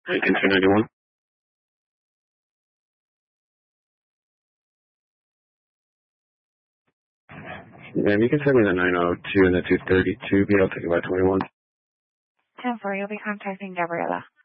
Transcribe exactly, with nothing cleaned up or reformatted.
nineteen two ninety-one. Yeah, you can send me the nine oh two and the two thirty-two B. I'll take about twenty-one. ten four, you'll be contacting Gabriella.